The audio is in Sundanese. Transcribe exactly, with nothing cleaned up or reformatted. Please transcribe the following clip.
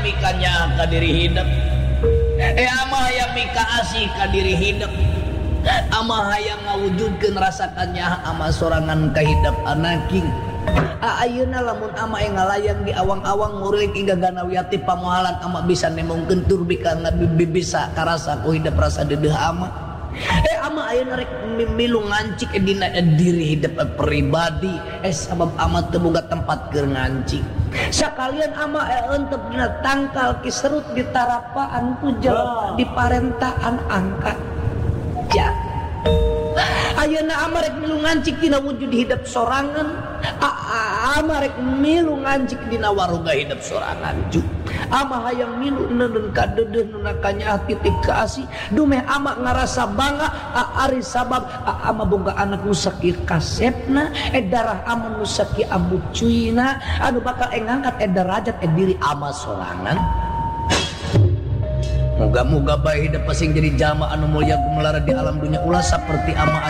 mikanya ka diri hidup. Eh ama hayang mika asih ka diri hidup. Ama hayang ngawujudkeun rasakannya ama sorangan ka hidup anaking. Ayeuna lamun ama yang ngalayang di awang-awang nguring hingga ganawiati pamuhalan ama bisa nemongkeun tur bika bisa karasa ku hidup rasa deudeuh ama. Eh ama ayeuna rek milu ngancik dina diri hidup pribadi eh sabab ama teu boga tempat keur ngancik. Sakalian ama eh euntep dina tangkal kiserut di tarapaan ku jelema di parentaan angkat. Ya. Ayeuna ama rek milu ngancik dina wujud hidup sorangan. Ama rek milu ngancik dina waruga hidup sorangan ju. Ama hayang milu neun ka deudeuh nu nakanya titik kasih dumeh ama ngarasa bangga ari sabab ama boga anak nu sakieu kasepna eh darah ama nu sakieu ambu cuina anu bakal ngangkat eh derajat eh diri ama sorangan. Moga-moga bae hidup pasing jadi jalma anu mulia gumelar di alam dunia ulah saperti ama